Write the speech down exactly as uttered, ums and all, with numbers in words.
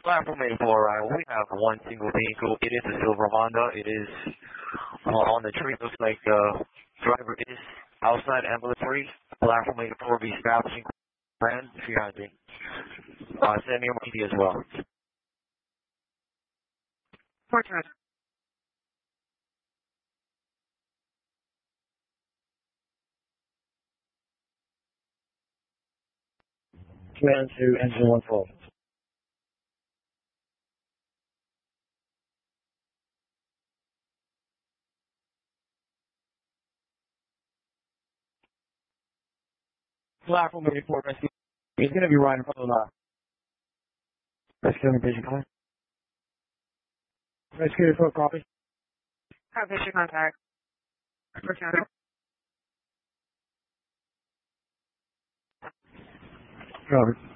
Platform eighty-four arrival. We have one single vehicle. It is a silver Honda. It is uh, on the tree. Looks like the driver is outside ambulatory. Platform eighty-four be establishing plan if you have to. Uh, send me a media as well. Fortune. Command to engine one twelve. Platform eighty-four rescue. He's going to be right in front of the rescue vision car. Rescue eighty-four copy. Have issue contact. Fortune. Robert.